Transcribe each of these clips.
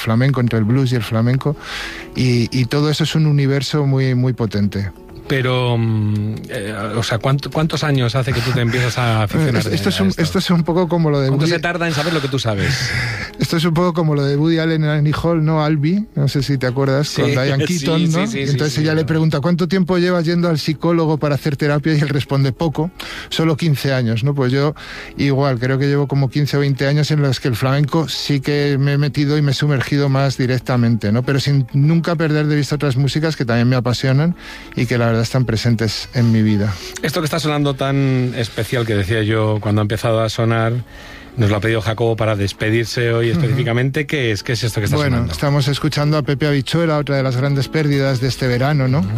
flamenco, entre el blues y el flamenco, y todo eso es un universo muy, muy potente. Pero, o sea, ¿cuántos años hace que tú te empiezas a aficionar a esto? Esto es un poco como lo de... ¿Cuánto se tarda en saber lo que tú sabes? Esto es un poco como lo de Woody Allen en Annie Hall, ¿no? Albee, no sé si te acuerdas, con Diane Keaton, ¿no? Sí, entonces ella le pregunta, ¿cuánto tiempo llevas yendo al psicólogo para hacer terapia? Y él responde, poco, solo 15 años, ¿no? Pues yo igual, creo que llevo como 15 o 20 años en los que el flamenco sí que me he metido y me he sumergido más directamente, ¿no? Pero sin nunca perder de vista otras músicas que también me apasionan y que la verdad están presentes en mi vida. Esto que está sonando tan especial, que decía yo cuando ha empezado a sonar, nos lo ha pedido Jacobo para despedirse hoy específicamente. ¿Qué es esto que está sonando? Bueno, estamos escuchando a Pepe Habichuela, otra de las grandes pérdidas de este verano, ¿no?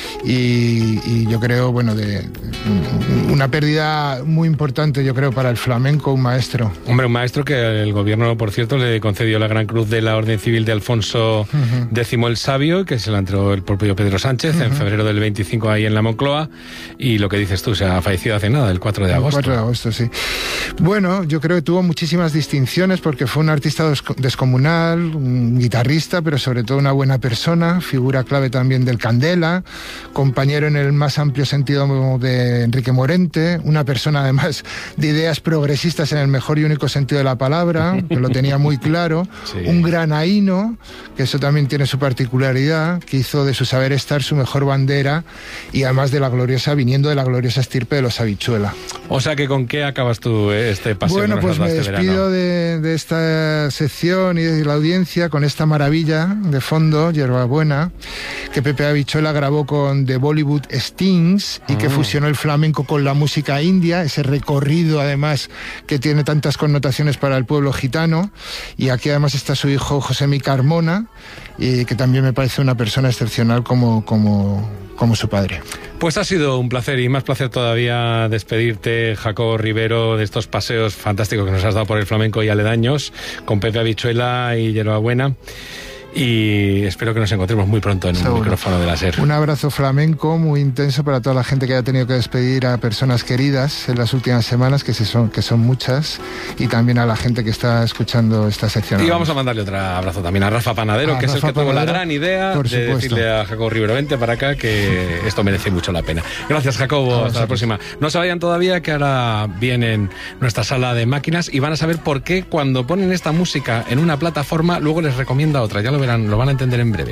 Y yo creo, bueno, de una pérdida muy importante, yo creo, para el flamenco, un maestro. Hombre, un maestro que el gobierno, por cierto, le concedió la Gran Cruz de la Orden Civil de Alfonso X el Sabio, que se la entregó el propio Pedro Sánchez en febrero del 25 ahí en la Moncloa, y lo que dices tú, se ha fallecido hace nada, el 4 de agosto. El 4 de agosto, sí. Bueno, yo creo que tuvo muchísimas distinciones porque fue un artista descomunal, un guitarrista, pero sobre todo una buena persona, figura clave también del Candela, compañero en el más amplio sentido de Enrique Morente, una persona además de ideas progresistas en el mejor y único sentido de la palabra, que lo tenía muy claro, un granaíno, que eso también tiene su particularidad, que hizo de su saber estar su mejor bandera, y además viniendo de la gloriosa estirpe de los Habichuela. O sea que ¿con qué acabas tú este paseo? Bueno, pues me despido de esta sección y de la audiencia con esta maravilla de fondo, Hierbabuena, que Pepe Habichuela grabó con The Bollywood Stings y que fusionó el flamenco con la música india, ese recorrido además que tiene tantas connotaciones para el pueblo gitano. Y aquí además está su hijo Josemi Carmona, y que también me parece una persona excepcional como su padre. Pues ha sido un placer y más placer todavía despedirte, Jacobo Rivero, de estos paseos fantásticos que nos has dado por el flamenco y aledaños con Pepe Habichuela y Hierbabuena. Y espero que nos encontremos muy pronto en un micrófono de la SER. Un abrazo flamenco muy intenso para toda la gente que haya tenido que despedir a personas queridas en las últimas semanas, que son muchas, y también a la gente que está escuchando esta sección. Y vamos a mandarle otro abrazo también a Rafa Panadero, que es el que tuvo la gran idea de decirle a Jacobo Rivero, vente para acá, que esto merece mucho la pena. Gracias, Jacobo. Hasta la próxima. No se vayan todavía, que ahora vienen nuestra sala de máquinas y van a saber por qué cuando ponen esta música en una plataforma luego les recomienda otra. Ya lo verán, lo van a entender en breve.